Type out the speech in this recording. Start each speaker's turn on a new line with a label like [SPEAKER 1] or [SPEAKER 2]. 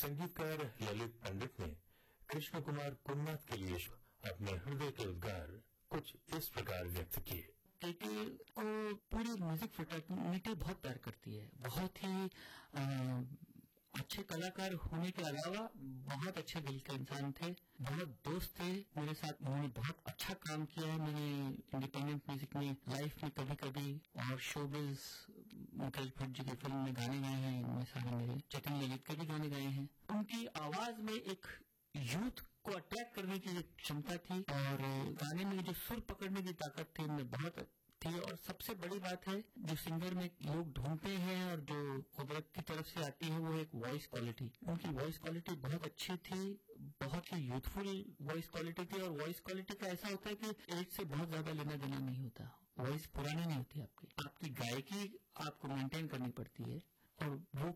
[SPEAKER 1] संगीतकार ललित पंडित ने कृष्ण कुमार कुन्नाथ के लिए अपने हृदय के उद्गार कुछ इस प्रकार व्यक्त किए।
[SPEAKER 2] केटी को पूरी म्यूजिक फ्रेटर्निटी बहुत प्यार करती है। बहुत ही अच्छे कलाकार होने के अलावा बहुत अच्छे दिल के इंसान थे, बहुत दोस्त थे मेरे साथ। उन्होंने बहुत अच्छा काम किया है मेरे इंडिपेंडेंट म्यूजिक में, लाइफ में कभी कभी, और शोबिज मुकेश भट्ट जी की फिल्म में गाने गाए हैं। इनमें सारे मेरे चेतन ललित के भी गाने गाए हैं। उनकी आवाज में एक यूथ को अट्रैक्ट करने की क्षमता थी और गाने में जो सुर पकड़ने की ताकत थी उनमें बहुत थी। और सबसे बड़ी बात है जो सिंगर में लोग ढूंढते हैं और जो कुदरत की तरफ से आती है वो एक वॉइस क्वालिटी। उनकी वॉइस क्वालिटी बहुत अच्छी थी, बहुत ही यूथफुल वॉइस क्वालिटी थी। और वॉइस क्वालिटी का ऐसा होता है कि एज से बहुत ज्यादा लेना देना नहीं होता। वॉइस पुरानी नहीं होती आपकी गायकी आपको मेंटेन करनी पड़ती है और वो